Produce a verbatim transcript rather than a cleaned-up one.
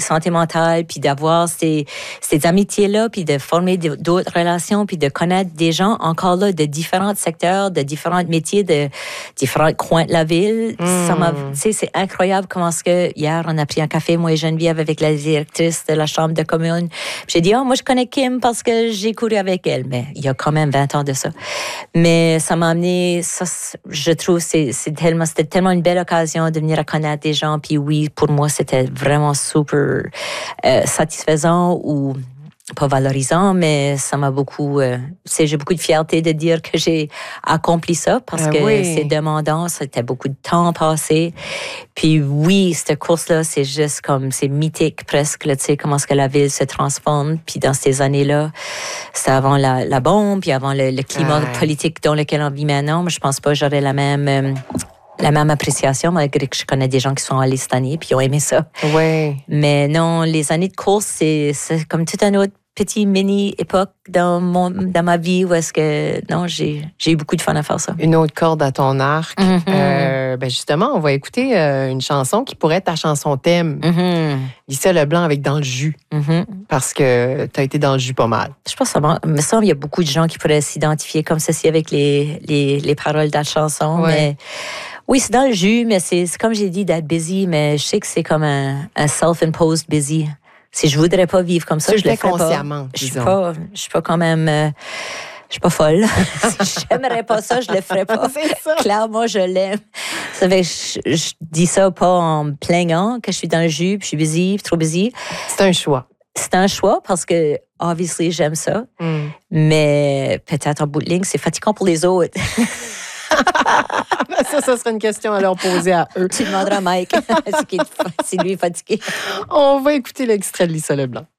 santé mentale, puis d'avoir ces, ces amitiés-là, puis de former d'autres relations, puis de connaître des gens encore là de différents secteurs, de différents métiers, de différents coins de la ville. Mm. Ça m'a, tu sais, c'est incroyable comment est-ce que hier, on a pris un café, moi et Geneviève, avec la directrice de la chambre de commune. Puis j'ai dit, oh, moi, je connais Kim parce que j'ai couru avec elle. Mais il y a quand même vingt ans de ça. Mais ça m'a amené, ça, je trouve, c'est, c'est tellement, c'était tellement une belle occasion de venir à connaître des gens. Puis oui, pour moi, c'était vraiment super euh, satisfaisant ou pas valorisant, mais ça m'a beaucoup... Euh, c'est, j'ai beaucoup de fierté de dire que j'ai accompli ça parce euh, que oui. c'est demandant, c'était beaucoup de temps passé. Puis oui, cette course-là, c'est juste comme... C'est mythique presque, là, tu sais, comment est-ce que la ville se transforme. Puis dans ces années-là, c'était avant la, la bombe, puis avant le, le climat ah. politique dans lequel on vit maintenant. Mais je pense pas que j'aurais la même... Euh, la même appréciation, malgré que je connais des gens qui sont allés cette année puis ont aimé ça. Oui. Mais non, les années de course, c'est, c'est comme toute une autre petite mini-époque dans, mon, dans ma vie où est-ce que, non, j'ai, j'ai eu beaucoup de fun à faire ça. Une autre corde à ton arc. Mm-hmm. Euh, ben justement, on va écouter euh, une chanson qui pourrait être ta chanson thème. Mm-hmm. Lisa Leblanc avec Dans le jus. Mm-hmm. Parce que tu as été dans le jus pas mal. Je pense que ça me semble qu'il y a beaucoup de gens qui pourraient s'identifier comme ceci avec les, les, les paroles de la chanson. Ouais. Mais oui, c'est dans le jus, mais c'est, c'est comme j'ai dit, d'être busy, mais je sais que c'est comme un, un self-imposed busy. Si je voudrais pas vivre comme ça, tu je le ferais consciemment, pas. Je suis pas, je suis pas quand même, euh, je suis pas folle. Si j'aimerais pas ça, je le ferais pas. C'est ça. Clairement, je l'aime. Ça fait que je, je dis ça pas en me plaignant que je suis dans le jus, puis je suis busy, puis trop busy. C'est un choix. C'est un choix parce que, obviously, j'aime ça. Mm. Mais peut-être en bout de ligne, c'est fatigant pour les autres. Ça, ça serait une question à leur poser à eux. Tu demanderas à Mike si lui est fatigué. On va écouter l'extrait de Lisa Leblanc.